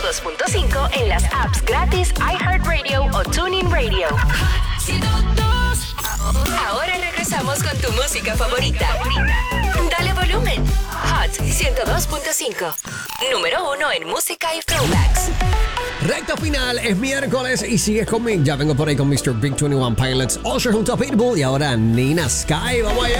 102.5 en las apps gratis iHeartRadio o TuneIn Radio. Ahora regresamos con tu música favorita. Dale volumen. Hot 102.5. Número 1 en música y throwbacks. Recta final, es miércoles y sigues conmigo. Ya vengo por ahí con Mr. Big 21 Pilots, Usher junto a Pitbull y ahora Nina Sky. Vamos allá.